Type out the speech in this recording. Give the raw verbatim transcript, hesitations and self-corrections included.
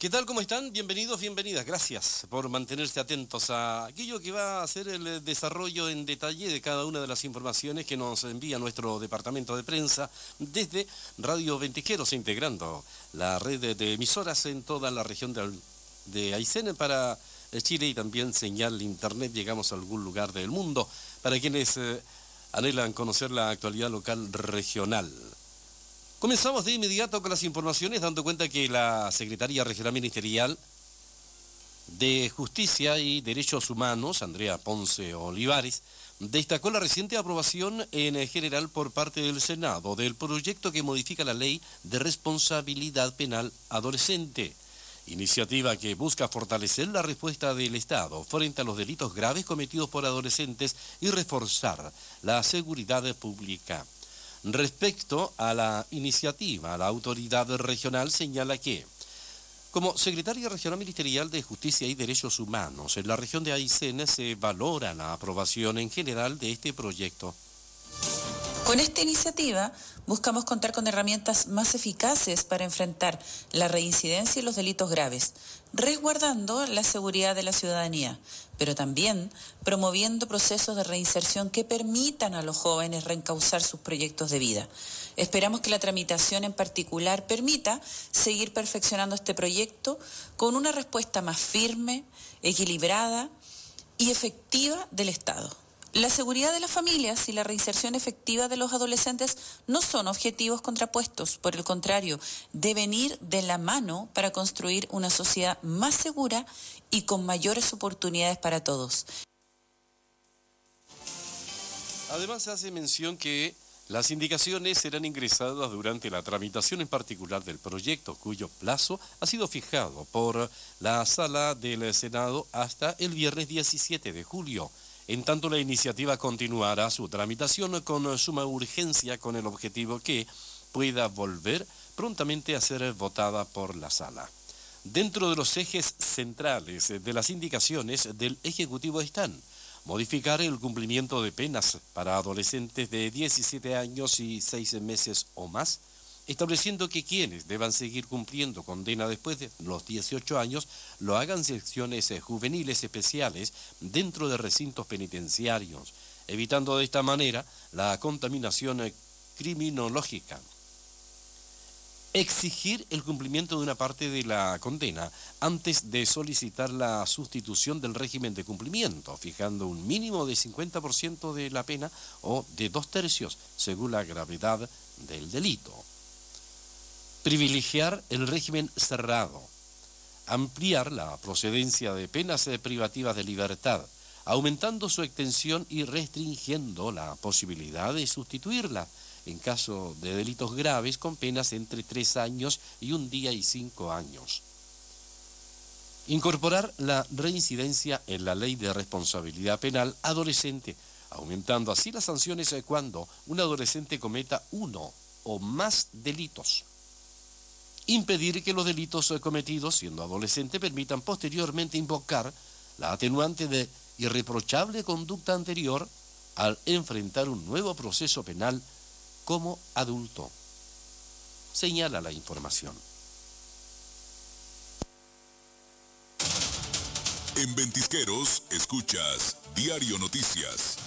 ¿Qué tal? ¿Cómo están? Bienvenidos, bienvenidas. Gracias por mantenerse atentos a aquello que va a ser el desarrollo en detalle de cada una de las informaciones que nos envía nuestro departamento de prensa desde Radio Ventisqueros, integrando la red de emisoras en toda la región de, de Aysén para Chile y también señal internet. Llegamos a algún lugar del mundo para quienes eh, anhelan conocer la actualidad local regional. Comenzamos de inmediato con las informaciones, dando cuenta que la Secretaría Regional Ministerial de Justicia y Derechos Humanos, Andrea Ponce Olivares, destacó la reciente aprobación en general por parte del Senado del proyecto que modifica la Ley de Responsabilidad Penal Adolescente, iniciativa que busca fortalecer la respuesta del Estado frente a los delitos graves cometidos por adolescentes y reforzar la seguridad pública. Respecto a la iniciativa, la autoridad regional señala que, como Secretaría Regional Ministerial de Justicia y Derechos Humanos, en la región de Aysén se valora la aprobación en general de este proyecto. Con esta iniciativa buscamos contar con herramientas más eficaces para enfrentar la reincidencia y los delitos graves, resguardando la seguridad de la ciudadanía, pero también promoviendo procesos de reinserción que permitan a los jóvenes reencauzar sus proyectos de vida. Esperamos que la tramitación en particular permita seguir perfeccionando este proyecto con una respuesta más firme, equilibrada y efectiva del Estado. La seguridad de las familias y la reinserción efectiva de los adolescentes no son objetivos contrapuestos, por el contrario, deben ir de la mano para construir una sociedad más segura y con mayores oportunidades para todos. Además, se hace mención que las indicaciones serán ingresadas durante la tramitación en particular del proyecto, cuyo plazo ha sido fijado por la Sala del Senado hasta el viernes diecisiete de julio. En tanto, la iniciativa continuará su tramitación con suma urgencia con el objetivo que pueda volver prontamente a ser votada por la Sala. Dentro de los ejes centrales de las indicaciones del Ejecutivo están modificar el cumplimiento de penas para adolescentes de diecisiete años y seis meses o más, estableciendo que quienes deban seguir cumpliendo condena después de los dieciocho años lo hagan secciones juveniles especiales dentro de recintos penitenciarios, evitando de esta manera la contaminación criminológica. Exigir el cumplimiento de una parte de la condena antes de solicitar la sustitución del régimen de cumplimiento, fijando un mínimo de cincuenta por ciento de la pena o de dos tercios, según la gravedad del delito. Privilegiar el régimen cerrado, ampliar la procedencia de penas privativas de libertad, aumentando su extensión y restringiendo la posibilidad de sustituirla en caso de delitos graves con penas entre tres años y un día y cinco años. Incorporar la reincidencia en la Ley de Responsabilidad Penal Adolescente, aumentando así las sanciones cuando un adolescente cometa uno o más delitos. Impedir que los delitos cometidos siendo adolescente permitan posteriormente invocar la atenuante de irreprochable conducta anterior al enfrentar un nuevo proceso penal como adulto. Señala la información. En Ventisqueros escuchas Diario Noticias.